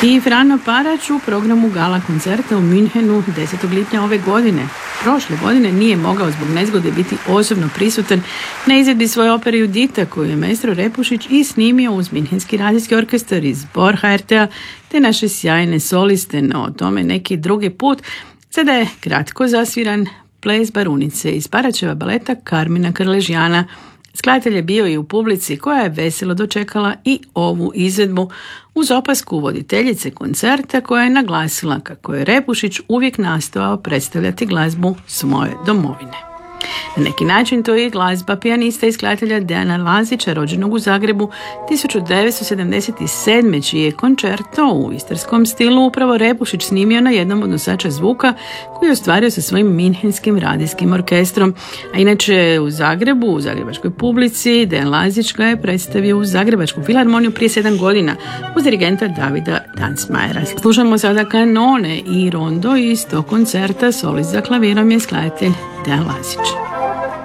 I Frano Parać u programu gala koncerta u Münchenu 10. lipnja ove godine. Prošle godine nije mogao zbog nezgode biti osobno prisutan na izvedbi svoje opere Judita koju je maestro Repušić i snimio uz Minhenski radijski orkestar i zbor HRT-a te naše sjajne soliste, no o tome neki drugi put. Sada je kratko zasviran ples Barunice iz Paraćeva baleta Karmina Krležijana. Skladatelj je bio i u publici koja je veselo dočekala i ovu izvedbu uz opasku voditeljice koncerta koja je naglasila kako je Repušić uvijek nastojao predstavljati glazbu svoje domovine. Na neki način to je i glazba pijanista i skladatelja Dejana Lazića, rođenog u Zagrebu 1977. čiji je koncerto u istarskom stilu upravo Repušić snimio na jednom od nosača zvuka koji je ostvario sa svojim Minhenskim radijskim orkestrom. A inače u Zagrebu, u zagrebačkoj publici, Dejan Lazić ga je predstavio u Zagrebačku filharmoniju prije 7 godina uz dirigenta Davida Dansmajera. Slušamo sada kanone i rondo iz tog koncerta, solist za klavirom je skladatelj Dejan Lazić.